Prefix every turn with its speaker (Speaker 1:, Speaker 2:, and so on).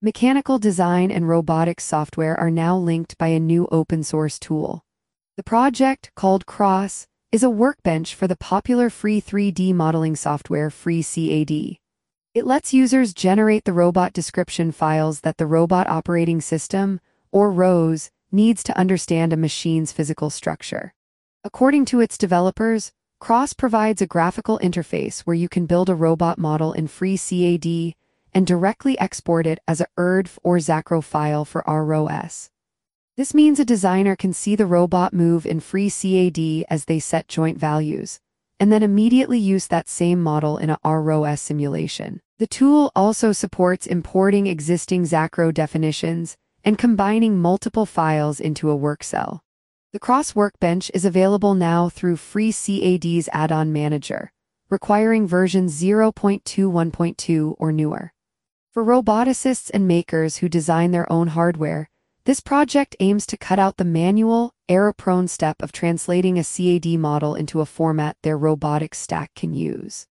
Speaker 1: Mechanical design and robotics software are now linked by a new open-source tool. The project, called CROSS, is a workbench for the popular free 3D modeling software FreeCAD. It lets users generate the robot description files that the robot operating system, or ROS, needs to understand a machine's physical structure. According to its developers, CROSS provides a graphical interface where you can build a robot model in FreeCAD and directly export it as a ERDF or Zacro file for ROS. This means a designer can see the robot move in FreeCAD as they set joint values, and then immediately use that same model in a ROS simulation. The tool also supports importing existing Zacro definitions and combining multiple files into a work cell. The CROSS Workbench is available now through FreeCAD's add-on manager, requiring version 0.21.2 or newer. For roboticists and makers who design their own hardware, this project aims to cut out the manual, error-prone step of translating a CAD model into a format their robotics stack can use.